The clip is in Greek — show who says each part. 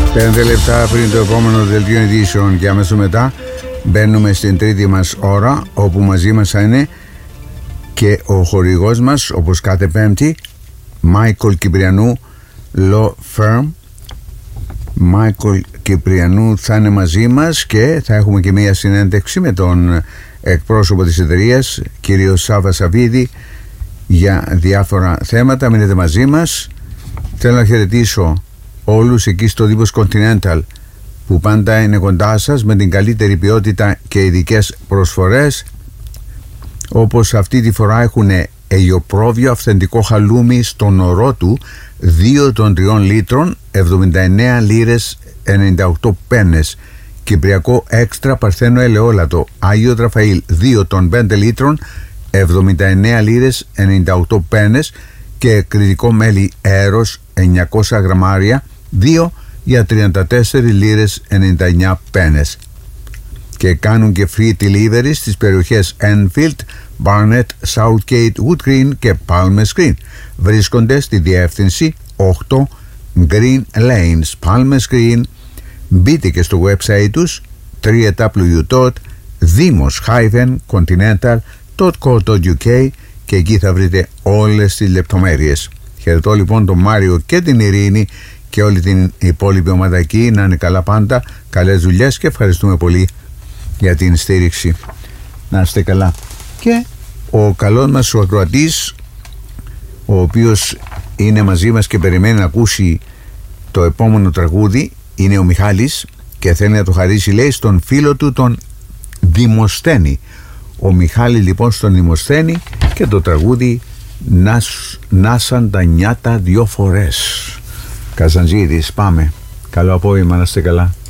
Speaker 1: 5 λεπτά πριν το επόμενο δελτίο ειδήσεων και αμέσως μετά μπαίνουμε στην τρίτη μας ώρα, όπου μαζί μας θα είναι και ο χορηγός μας, όπως κάθε Πέμπτη, Μάικολ Κυπριανού Law Firm. Μάικολ Κυπριανού θα είναι μαζί μας και θα έχουμε και μια συνέντευξη με τον εκπρόσωπο της εταιρείας, κύριο Σάβα Σαββίδη, για διάφορα θέματα. Μείνετε μαζί μας. Θέλω να χαιρετήσω όλους εκεί στο Δήμος Continental, που πάντα είναι κοντά σας με την καλύτερη ποιότητα και ειδικές προσφορές, όπως αυτή τη φορά έχουν ελιοπρόβιο αυθεντικό χαλούμι στον ορό του 2 των 3 λίτρων 79 λίρες 98 πένες, κυπριακό έξτρα παρθένο ελαιόλατο Άγιο Τραφαήλ 2 των 5 λίτρων 79 λίρες 98 πένες και κριτικό μέλι Αέρος 900 γραμμάρια 2 για 34 λίρες 99 πένες, και κάνουν και free delivery στις περιοχές Enfield, Barnet, Southgate, Wood Green και Palmer's Green. Βρίσκονται στη διεύθυνση 8 Green Lanes, Palmer's Green. Μπείτε και στο website τους www.dimos-continental.co.uk και εκεί θα βρείτε όλες τις λεπτομέρειες. Χαιρετώ λοιπόν τον Μάριο και την Ειρήνη και όλη την υπόλοιπη ομάδα εκεί. Να είναι καλά πάντα, καλές δουλειές και ευχαριστούμε πολύ για την στήριξη. Να είστε καλά. Και ο καλός μας ο ακροατής, ο οποίος είναι μαζί μας και περιμένει να ακούσει το επόμενο τραγούδι, είναι ο Μιχάλης και θέλει να το χαρίσει, λέει, στον φίλο του τον Δημοσθένη. Ο Μιχάλης λοιπόν στον Δημοσθένη και το τραγούδι «Νάσαν τα νιάτα 2 φορές». Καζαντζίδης, πάμε. Καλό απόγευμα, να είστε καλά.